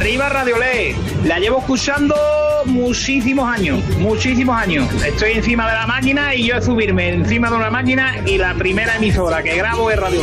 Arriba Radiolé, la llevo escuchando muchísimos años. Estoy encima de la máquina y yo subirme encima de una máquina y la primera emisora que grabo es Radiolé.